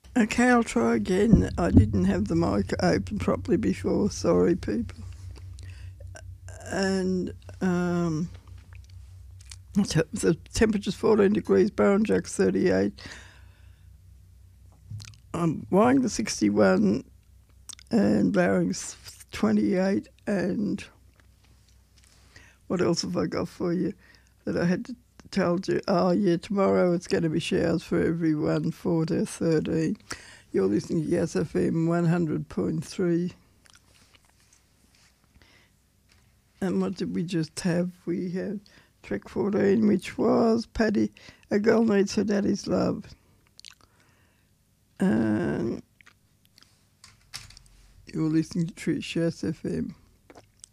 Okay, I'll try again. I didn't have the mic open properly before. Sorry, people. And the temperature's 14 degrees, Barrenjock's 38. Warringah 61 and Blowing's 28. And what else have I got for you that I had to tell you? Oh, yeah, tomorrow it's going to be showers for everyone, 4 to 13. You're listening to Yes FM 100.3. And what did we just have? We had track 14, which was Paddy, A Girl Needs Her Daddy's Love. And you're listening to Trish Yes FM.